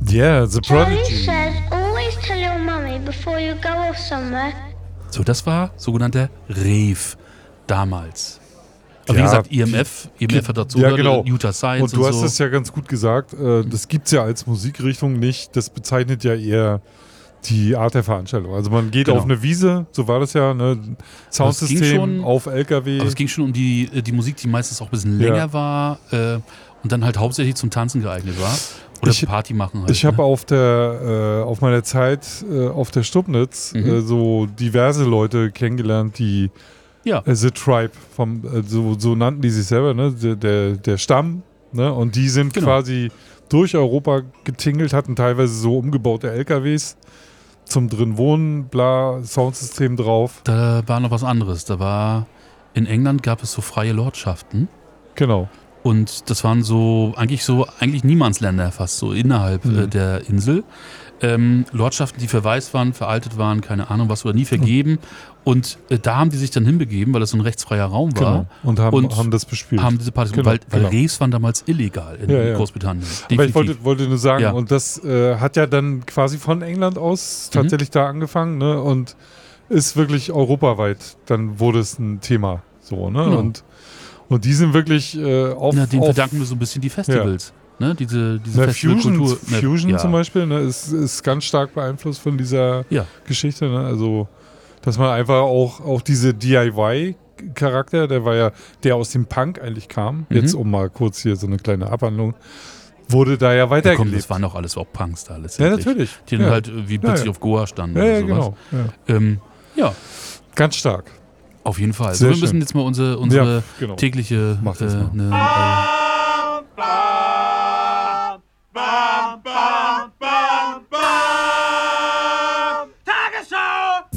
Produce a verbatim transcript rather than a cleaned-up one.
Yeah, The Charlie Prodigy. says always tell your mummy before you go off somewhere. So, das war sogenannter Rave damals. Aber wie Ja, gesagt, I M F, I M F hat dazu ja, gehört, genau. Utah Science Und du und hast so. es ja ganz gut gesagt, äh, das gibt es ja als Musikrichtung nicht. Das bezeichnet ja eher die Art der Veranstaltung. Also man geht Genau. auf eine Wiese, so war das ja, ne? Soundsystem schon- auf L K W. Aber es ging schon um die, die Musik, die meistens auch ein bisschen Ja. länger war äh, und dann halt hauptsächlich zum Tanzen geeignet war. Oder Ich- Party machen halt. Ich habe ne? auf der äh, auf meiner Zeit äh, auf der Stubnitz Mhm. äh, so diverse Leute kennengelernt, die Ja. äh, The Tribe vom äh, so, so nannten die sich selber, ne? Der, der, der Stamm, ne? Und die sind Genau. quasi durch Europa getingelt, hatten teilweise so umgebaute L K Ws zum drin wohnen, bla, Soundsystem drauf. Da war noch was anderes. Da war, in England gab es so freie Lordschaften. Genau. Und das waren so, eigentlich so, eigentlich Niemandsländer fast so innerhalb Mhm. äh, der Insel. Ähm, Lordschaften, die verwaist waren, veraltet waren, keine Ahnung was, oder nie vergeben. Und äh, da haben die sich dann hinbegeben, weil das so ein rechtsfreier Raum war. Genau. Und haben, Und haben das bespielt. Haben diese Partys, Genau, weil, weil genau. Raves waren damals illegal in Ja, ja. Großbritannien. Aber ich Definitiv. wollte, wollte nur sagen, Ja. und das äh, hat ja dann quasi von England aus tatsächlich da angefangen, ne? Und ist wirklich europaweit, dann wurde es ein Thema. So, ne? Genau. Und, und die sind wirklich äh, auf, Na, denen auf verdanken wir so ein bisschen die Festivals. Ne? Diese, diese na, Fusion, Festivalkultur. Na, Fusion ja. zum Beispiel, ne, ist, ist ganz stark beeinflusst von dieser Ja. Geschichte. Ne? Also, dass man einfach auch, auch diese D I Y-Charakter, der war ja, der aus dem Punk eigentlich kam, Mhm. jetzt um mal kurz hier so eine kleine Abhandlung, wurde da ja Ja, komm, weitergelebt. das waren doch alles auch Punks da Ja, letztendlich. natürlich. Die dann ja. halt äh, wie plötzlich ja. auf Goa standen ja, oder ja, sowas. genau. Ja. Ähm, ja, Ganz stark. auf jeden Fall. Sehr so, wir müssen schön. jetzt mal unsere, unsere Ja, genau. tägliche Mach das äh, mal. ne, äh,